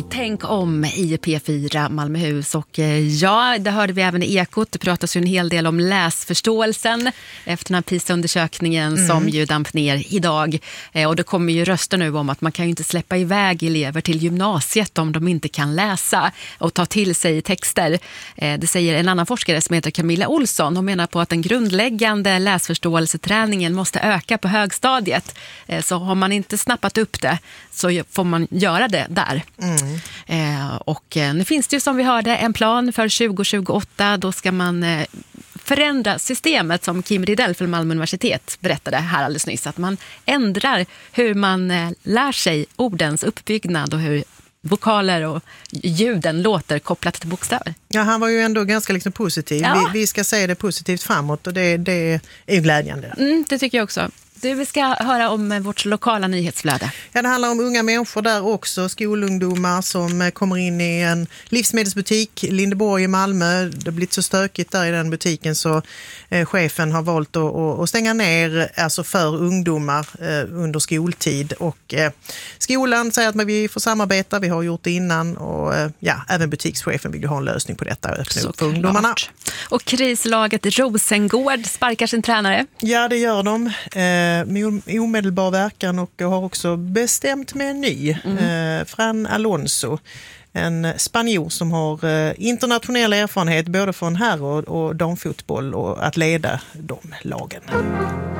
Tänk om i P4 Malmöhus och ja, det hörde vi även i Ekot. Det pratas ju en hel del om läsförståelsen efter den här PISA-undersökningen som ju damp ner idag. Och det kommer ju röster nu om att man kan ju inte släppa iväg elever till gymnasiet om de inte kan läsa och ta till sig texter. Det säger en annan forskare som heter Camilla Olsson. Hon menar på att den grundläggande läsförståelseträningen måste öka på högstadiet. Så har man inte snappat upp det så får man göra det där. Och nu finns det ju som vi hörde en plan för 2028. Då ska man förändra systemet som Kim Ridell från Malmö universitet berättade här alldeles nyss. Att man ändrar hur man lär sig ordens uppbyggnad och hur vokaler och ljuden låter kopplat till bokstäver. Ja, han var ju ändå ganska liksom positiv. Ja. Vi ska säga det positivt framåt och det är ju glädjande. Det tycker jag också. Vi ska höra om vårt lokala nyhetsflöde. Ja, det handlar om unga människor där också, skolungdomar som kommer in i en livsmedelsbutik, Lindeborg i Malmö. Det har blivit så stökigt där i den butiken så chefen har valt att stänga ner alltså för ungdomar under skoltid. Och skolan säger att vi får samarbeta, vi har gjort det innan och även butikschefen vill ha en lösning på detta och öppna upp för ungdomarna. Och krislaget Rosengård sparkar sin tränare. Ja, det gör de. Med omedelbar verkan och har också bestämt med en ny, Fran Alonso, en spanjor som har internationell erfarenhet både från herr- och damfotboll och att leda de lagen.